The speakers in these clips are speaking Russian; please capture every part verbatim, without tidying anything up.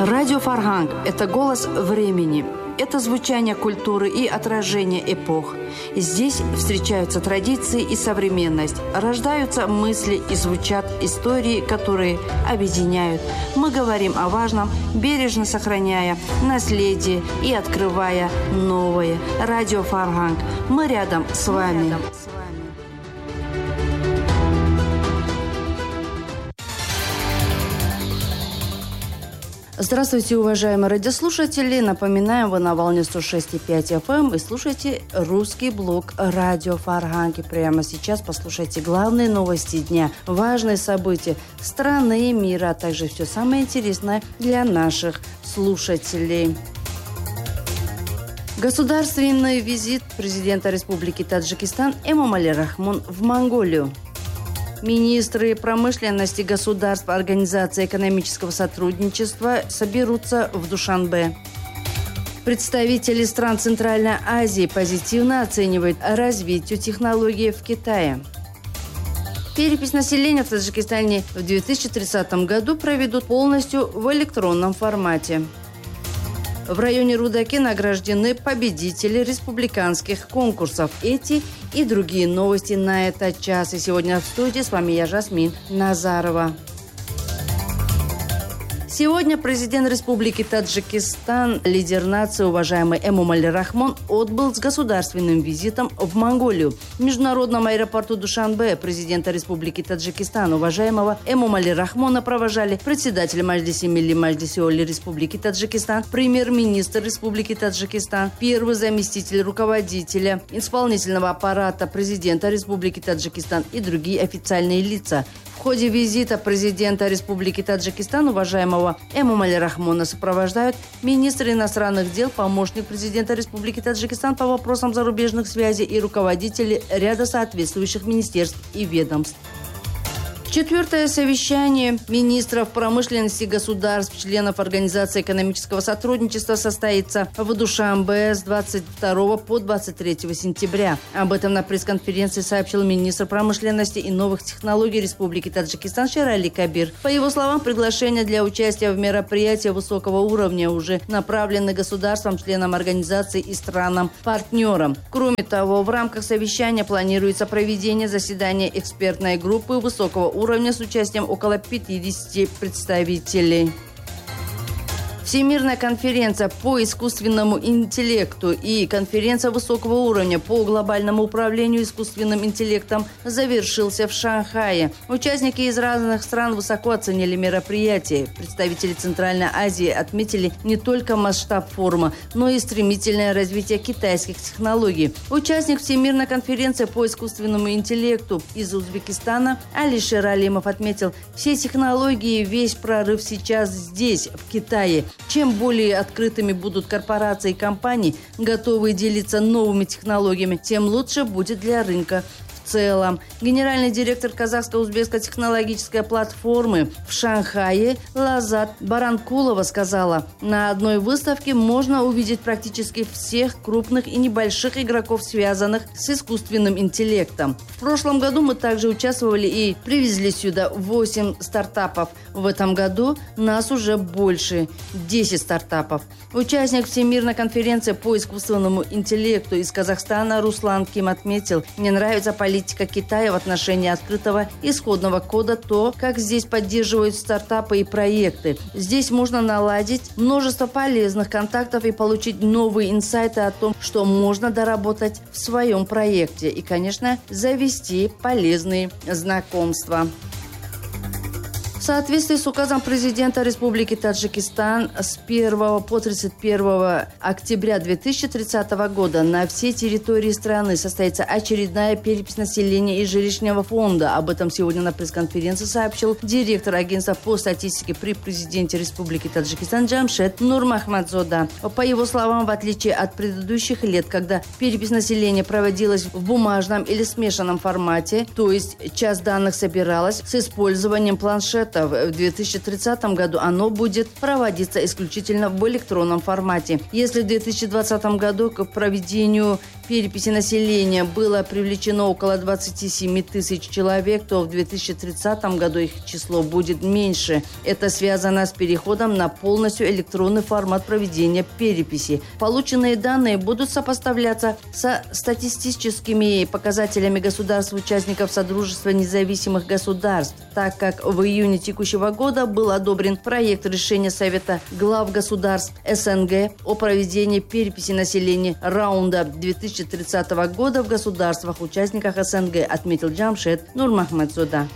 Радио Фарганг – это голос времени. Это звучание культуры и отражение эпох. Здесь встречаются традиции и современность, рождаются мысли и звучат истории, которые объединяют. Мы говорим о важном, бережно сохраняя наследие и открывая новое. Радио Фарганг. Мы рядом с вами. Здравствуйте, уважаемые радиослушатели. Напоминаем, вы на волне сто шесть и пять эф эм и слушаете русский блог Радио Фарганг. И прямо сейчас послушайте главные новости дня, важные события страны и мира, а также все самое интересное для наших слушателей. Государственный визит президента Республики Таджикистан Эмомали Рахмон в Монголию. Министры промышленности государств Организации экономического сотрудничества соберутся в Душанбе. Представители стран Центральной Азии позитивно оценивают развитие технологий в Китае. Перепись населения в Таджикистане в две тысячи тридцатом году проведут полностью в электронном формате. В районе Рудаки награждены победители республиканских конкурсов. Эти и другие новости на этот час. И сегодня в студии с вами я, Жасмин Назарова. Сегодня президент Республики Таджикистан, лидер нации, уважаемый Эмомали Рахмон, отбыл с государственным визитом в Монголию. В международном аэропорту Душанбе президента Республики Таджикистан, уважаемого Эмомали Рахмона, провожали председатель Маджлиси Милли Маджлиси Оли Республики Таджикистан, премьер-министр Республики Таджикистан, первый заместитель руководителя исполнительного аппарата президента Республики Таджикистан и другие официальные лица. В ходе визита президента Республики Таджикистан, уважаемого Эмомали Рахмона, сопровождают министр иностранных дел, помощник президента Республики Таджикистан по вопросам зарубежных связей и руководители ряда соответствующих министерств и ведомств. Четвертое совещание министров промышленности государств, членов Организации экономического сотрудничества состоится в Душанбе с двадцать второго по двадцать третьего сентября. Об этом на пресс-конференции сообщил министр промышленности и новых технологий Республики Таджикистан Шерали Кабир. По его словам, приглашения для участия в мероприятии высокого уровня уже направлены государствам, членам организации и странам-партнерам. Кроме того, в рамках совещания планируется проведение заседания экспертной группы высокого уровня уровня с участием около пятидесяти представителей. Всемирная конференция по искусственному интеллекту и конференция высокого уровня по глобальному управлению искусственным интеллектом завершился в Шанхае. Участники из разных стран высоко оценили мероприятие. Представители Центральной Азии отметили не только масштаб форума, но и стремительное развитие китайских технологий. Участник Всемирной конференции по искусственному интеллекту из Узбекистана Алишер Алимов отметил, все технологии, весь прорыв сейчас здесь, в Китае. Чем более открытыми будут корпорации и компании, готовые делиться новыми технологиями, тем лучше будет для рынка в целом. Генеральный директор казахско-узбекской технологической платформы в Шанхае Лазат Баранкулова сказала, на одной выставке можно увидеть практически всех крупных и небольших игроков, связанных с искусственным интеллектом. В прошлом году мы также участвовали и привезли сюда восемь стартапов. В этом году нас уже больше – десять стартапов. Участник Всемирной конференции по искусственному интеллекту из Казахстана Руслан Ким отметил, мне нравится политика Китая в отношении открытого исходного кода, то, как здесь поддерживают стартапы и проекты. Здесь можно наладить множество полезных контактов и получить новые инсайты о том, что можно доработать в своем проекте и, конечно, завести полезные знакомства. В соответствии с указом президента Республики Таджикистан с первого по тридцать первого октября две тысячи тридцатого года на всей территории страны состоится очередная перепись населения и жилищного фонда. Об этом сегодня на пресс-конференции сообщил директор агентства по статистике при президенте Республики Таджикистан Джамшед Нурмахмадзода. По его словам, в отличие от предыдущих лет, когда перепись населения проводилась в бумажном или смешанном формате, то есть часть данных собиралась с использованием планшета, учета. В две тысячи тридцатом году оно будет проводиться исключительно в электронном формате. Если в две тысячи двадцатом году к проведению переписи населения было привлечено около двадцати семи тысяч человек, то в две тысячи тридцатом году их число будет меньше. Это связано с переходом на полностью электронный формат проведения переписи. Полученные данные будут сопоставляться со статистическими показателями государств-участников Содружества независимых государств, так как в июне текущего года был одобрен проект решения Совета глав государств СНГ о проведении переписи населения раунда две тысячи тридцатого года в государствах-участниках СНГ, отметил Джамшед Нурмахмадзода.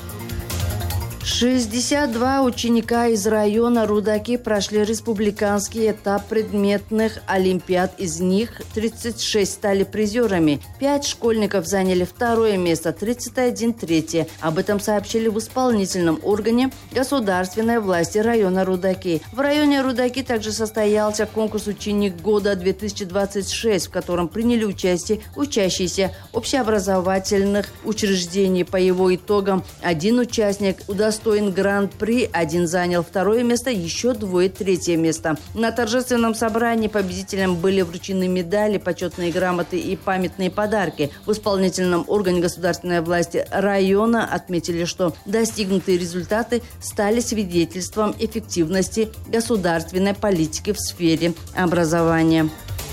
шестьдесят два ученика из района Рудаки прошли республиканский этап предметных олимпиад. Из них тридцать шесть стали призерами. пять школьников заняли второе место, тридцать один – третье. Об этом сообщили в исполнительном органе государственной власти района Рудаки. В районе Рудаки также состоялся конкурс «Ученик года две тысячи двадцать шесть», в котором приняли участие учащиеся общеобразовательных учреждений. По его итогам один участник удостоился достоин гран-при, один занял второе место, еще двое третье место. На торжественном собрании победителям были вручены медали, почетные грамоты и памятные подарки. В исполнительном органе государственной власти района отметили, что достигнутые результаты стали свидетельством эффективности государственной политики в сфере образования.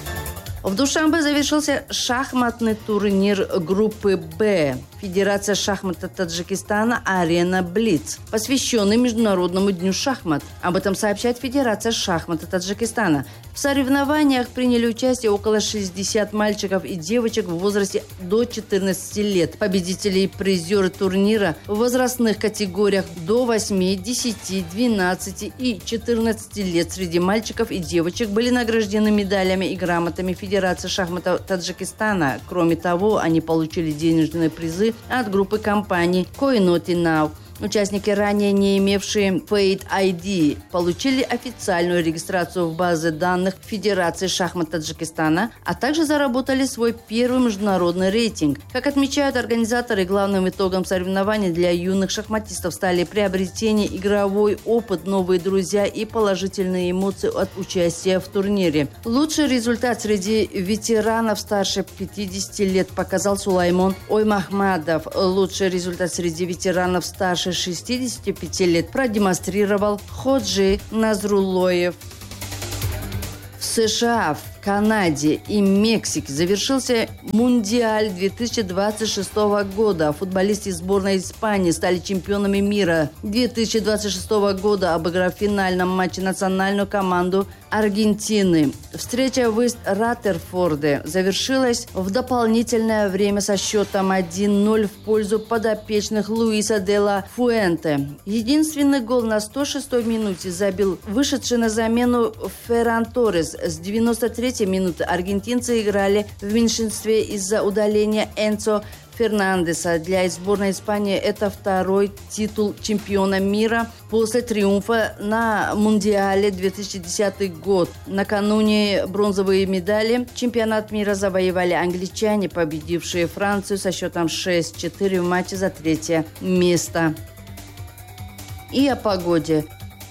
В Душанбе завершился шахматный турнир группы «Б». Федерация шахмата Таджикистана «Арена Блиц», посвященный Международному дню шахмат. Об этом сообщает Федерация шахмата Таджикистана. В соревнованиях приняли участие около шестидесяти мальчиков и девочек в возрасте до четырнадцати лет. Победители и призеры турнира в возрастных категориях до восьми, десяти, двенадцати и четырнадцати лет среди мальчиков и девочек были награждены медалями и грамотами Федерации шахмата Таджикистана. Кроме того, они получили денежные призы от группы компаний Coinoti Now. Участники, ранее не имевшие Fate ай ди, получили официальную регистрацию в базе данных Федерации шахмат Таджикистана, а также заработали свой первый международный рейтинг. Как отмечают организаторы, главным итогом соревнований для юных шахматистов стали приобретение игровой опыт, новые друзья и положительные эмоции от участия в турнире. Лучший результат среди ветеранов старше пятидесяти лет показал Сулаймон Оймахмадов. Лучший результат среди ветеранов старше шестидесяти пяти лет продемонстрировал Ходжи Назрулоев. В США, в Канаде и Мексике завершился Мундиаль две тысячи двадцать шестого года. Футболисты сборной Испании стали чемпионами мира две тысячи двадцать шестого года, обыграв в финальном матче национальную команду Аргентины. Встреча в Ист-Раттерфорде завершилась в дополнительное время со счетом один ноль в пользу подопечных Луиса де ла Фуэнте. Единственный гол на сто шестой минуте забил вышедший на замену Ферран Торрес. С девяносто третьей минуты аргентинцы играли в меньшинстве из-за удаления Энцо Фернандеса. Для сборной Испании это второй титул чемпиона мира после триумфа на Мундиале две тысячи десятый год. Накануне бронзовые медали чемпионат мира завоевали англичане, победившие Францию со счетом шесть четыре в матче за третье место. И о погоде.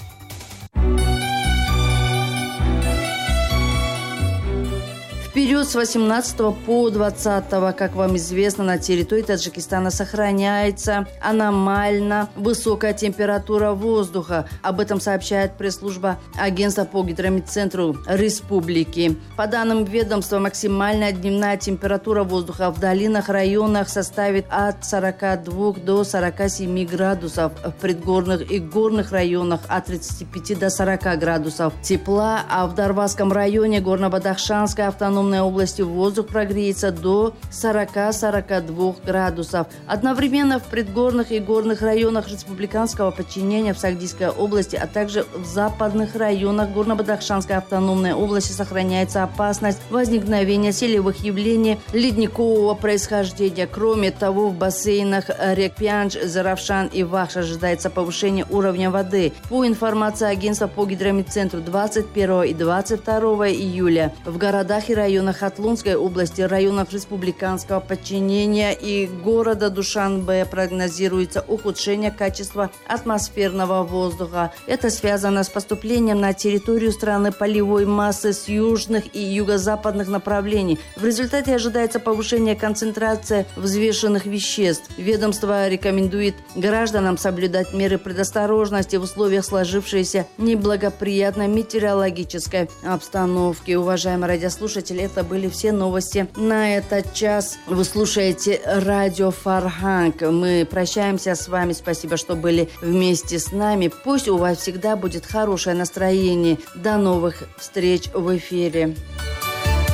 В период с восемнадцатого по двадцатое, как вам известно, на территории Таджикистана сохраняется аномально высокая температура воздуха. Об этом сообщает пресс-служба агентства по гидрометцентру республики. По данным ведомства, максимальная дневная температура воздуха в долинах районах составит от сорока двух до сорока семи градусов. В предгорных и горных районах от тридцати пяти до сорока градусов тепла, а в Дарвазском районе Горно-Бадахшанской автономной области воздух прогреется до сорока — сорока двух градусов. Одновременно в предгорных и горных районах республиканского подчинения в Сагдийской области, а также в западных районах Горно-Бадахшанской автономной области сохраняется опасность возникновения селевых явлений ледникового происхождения. Кроме того, в бассейнах рек Пянж, Заравшан и Вахш ожидается повышение уровня воды. По информации агентства по гидрометцентру, двадцать первого и двадцать второго июля в городах и районах регионах Атлонской области, районах республиканского подчинения и города Душанбе прогнозируется ухудшение качества атмосферного воздуха. Это связано с поступлением на территорию страны полевой массы с южных и юго-западных направлений. В результате ожидается повышение концентрации взвешенных веществ. Ведомство рекомендует гражданам соблюдать меры предосторожности в условиях сложившейся неблагоприятной метеорологической обстановки. Уважаемые радиослушатели, это были все новости на этот час. Вы слушаете радио Фарханг. Мы прощаемся с вами. Спасибо, что были вместе с нами. Пусть у вас всегда будет хорошее настроение. До новых встреч в эфире.